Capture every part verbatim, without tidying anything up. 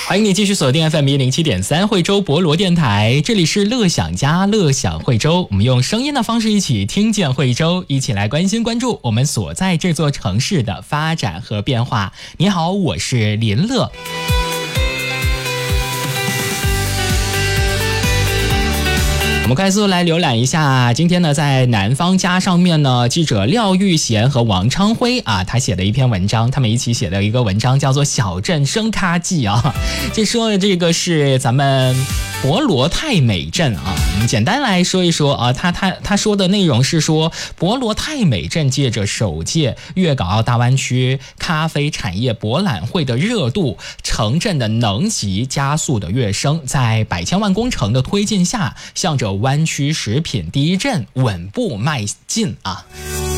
欢迎你继续锁定 F M 一零七点三惠州博罗电台，这里是乐享家乐享惠州，我们用声音的方式一起听见惠州，一起来关心关注我们所在这座城市的发展和变化。你好，我是林乐。我们快速来浏览一下，今天呢，在南方家上面呢，记者廖玉贤和王昌辉啊，他写的一篇文章，他们一起写的一个文章，叫做《小镇生咖记》啊。这说的这个是咱们博罗太美镇啊。我们简单来说一说啊，他他他说的内容是说，博罗太美镇借着首届粤港澳大湾区咖啡产业博览会的热度，城镇的能级加速的跃升，在百千万工程的推进下，向着湾区食品第一镇稳步迈进啊！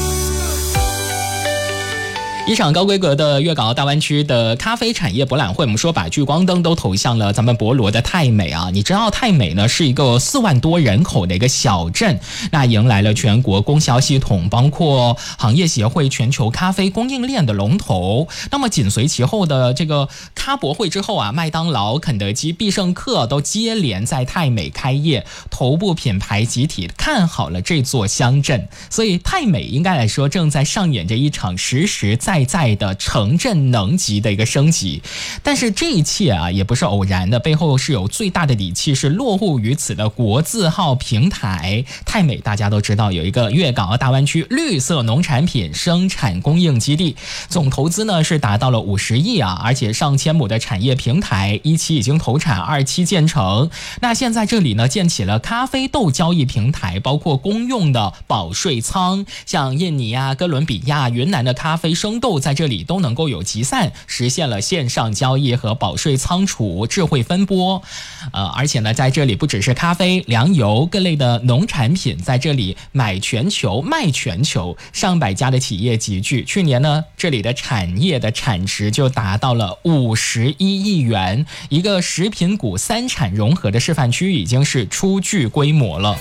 一场高规格的粤港澳大湾区的咖啡产业博览会，我们说把聚光灯都投向了咱们博罗的太美啊！你知道太美呢是一个四万多人口的一个小镇，那迎来了全国供销系统，包括行业协会全球咖啡供应链的龙头。那么紧随其后的这个咖博会之后啊，麦当劳、肯德基、必胜客都接连在太美开业，头部品牌集体看好了这座乡镇，所以太美应该来说正在上演着一场实实在在的城镇能级的一个升级。但是这一切啊也不是偶然的，背后是有最大的底气是落户于此的国字号平台。太美大家都知道有一个粤港澳大湾区绿色农产品生产供应基地，总投资呢是达到了五十亿啊，而且上千亩的产业平台，一期已经投产，二期建成。那现在这里呢建起了咖啡豆交易平台，包括公用的保税仓，像印尼啊、哥伦比亚、云南的咖啡生豆在这里都能够有集散，实现了线上交易和保税仓储智慧分拨。呃，而且呢，在这里不只是咖啡、粮油各类的农产品，在这里买全球、卖全球，上百家的企业集聚。去年呢，这里的产业的产值就达到了五十一亿元，一个食品股三产融合的示范区已经是初具规模了。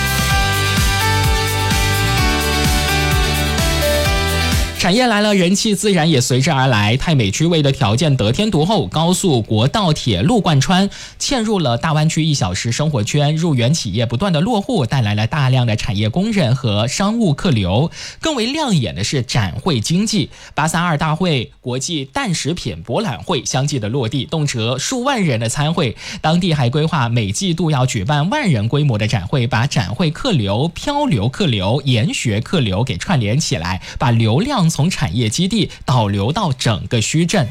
产业来了，人气自然也随之而来。太美区位的条件得天独厚，高速、国道、铁路贯穿，嵌入了大湾区一小时生活圈，入园企业不断的落户，带来了大量的产业工人和商务客流。更为亮眼的是展会经济，八三二大会、国际蛋食品博览会相继的落地，动辄数万人的参会。当地还规划每季度要举办万人规模的展会，把展会客流、漂流客流、研学客流给串联起来，把流量从产业基地导流到整个墟镇。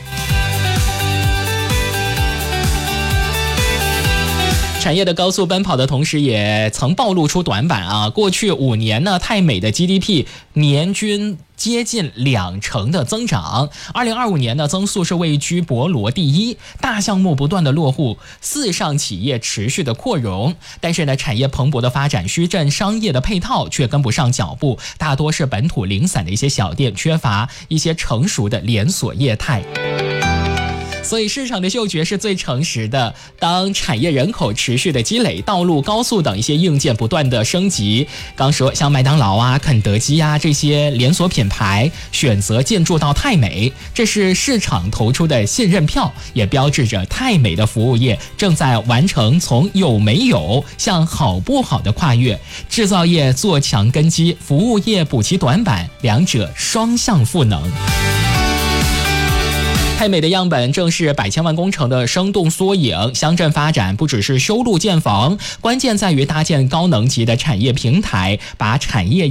产业的高速奔跑的同时，也曾暴露出短板啊！过去五年呢，太美的 G D P 年均接近两成的增长，二零二五年的增速是位居博罗第一，大项目不断的落户，四上企业持续的扩容，但是呢，产业蓬勃的发展，墟镇商业的配套却跟不上脚步，大多是本土零散的一些小店，缺乏一些成熟的连锁业态。所以市场的嗅觉是最诚实的，当产业人口持续的积累，道路、高速等一些硬件不断的升级，刚说像麦当劳啊、肯德基啊这些连锁品牌选择进驻到太美，这是市场投出的信任票，也标志着太美的服务业正在完成从有没有向好不好的跨越。制造业做强根基，服务业补齐短板，两者双向赋能。太美的样本正是百千万工程的生动缩影，乡镇发展不只是修路建房，关键在于搭建高能级的产业平台，把产业